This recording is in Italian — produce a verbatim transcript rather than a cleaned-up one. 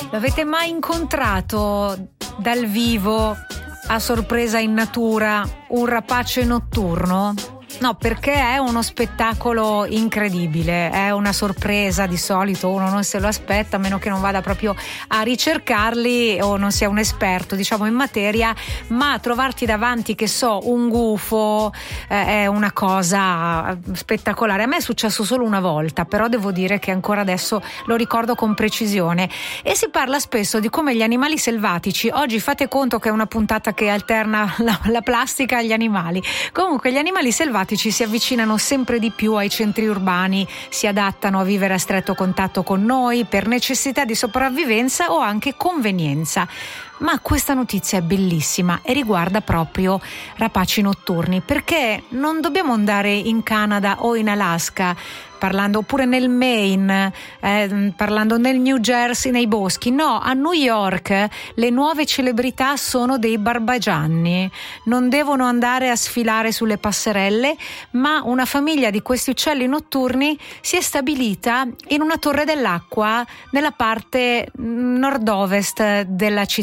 L'avete mai incontrato dal vivo, a sorpresa in natura, un rapace notturno? No, perché è uno spettacolo incredibile, è una sorpresa, di solito uno non se lo aspetta, a meno che non vada proprio a ricercarli o non sia un esperto, diciamo, in materia, ma trovarti davanti, che so, un gufo eh, è una cosa spettacolare. A me è successo solo una volta, però devo dire che ancora adesso lo ricordo con precisione. E si parla spesso di come gli animali selvatici, oggi fate conto che è una puntata che alterna la, la plastica agli animali, comunque gli animali selvatici si avvicinano sempre di più ai centri urbani, si adattano a vivere a stretto contatto con noi per necessità di sopravvivenza o anche convenienza. Ma questa notizia è bellissima e riguarda proprio rapaci notturni, perché non dobbiamo andare in Canada o in Alaska, parlando oppure nel Maine, eh, parlando nel New Jersey, nei boschi. No, a New York le nuove celebrità sono dei barbagianni. Non devono andare a sfilare sulle passerelle, ma una famiglia di questi uccelli notturni si è stabilita in una torre dell'acqua nella parte nord-ovest della città.